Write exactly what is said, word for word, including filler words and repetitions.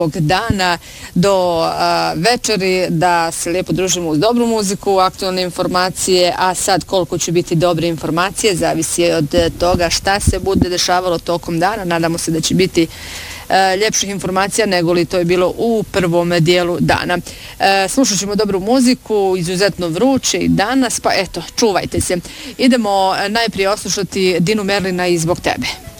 dana do a, večeri da se lijepo družimo uz dobru muziku, aktualne informacije, a sad koliko će biti dobre informacije zavisi od toga šta se bude dešavalo tokom dana. Nadamo se da će biti e, ljepših informacija nego li to je bilo u prvom dijelu dana. E, slušat ćemo dobru muziku, izuzetno vruće i danas, pa eto, čuvajte se. Idemo najprije oslušati Dinu Merlina i Zbog tebe.